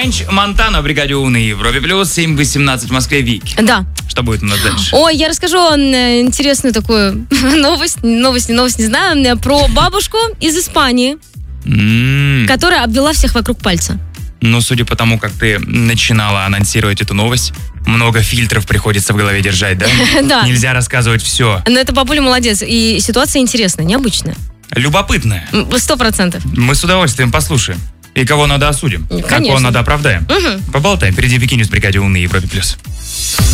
Френч Монтана в бригаде У на Европе плюс 7:18 в Москве. Вики. Да. Что будет у нас дальше? Ой, я расскажу интересную такую новость не знаю, про бабушку из Испании, которая обвела всех вокруг пальца. Ну, судя по тому, как ты начинала анонсировать эту новость, много фильтров приходится в голове держать, да? Да. Нельзя рассказывать все. Но эта бабуля молодец, и ситуация интересная, необычная. Любопытная. 100%. Мы с удовольствием послушаем. И кого надо осудим, Конечно. а кого надо оправдаем. Поболтаем. Впереди Вики Ньюс в бригаде У на Европе плюс.